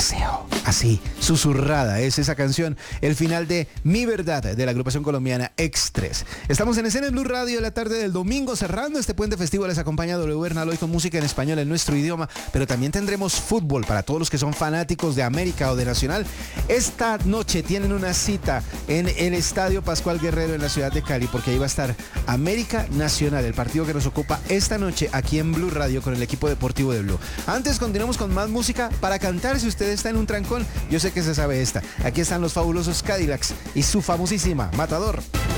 deseo. Así, susurrada es esa canción, el final de Mi Verdad, de la agrupación colombiana X3. Estamos en Escena en Blue Radio la tarde del domingo, cerrando este puente festivo. Les acompaña W Bernal hoy con música en español en nuestro idioma, pero también tendremos fútbol para todos los que son fanáticos de América o de Nacional. Esta noche tienen una cita en el Estadio Pascual Guerrero en la ciudad de Cali, porque ahí va a estar América Nacional, el partido que nos ocupa esta noche aquí en Blue Radio con el equipo deportivo de Blue. Antes continuamos con más música para cantar si usted está en un trancón. Yo sé que se sabe esta. Aquí están los fabulosos Cadillacs y su famosísima Matador.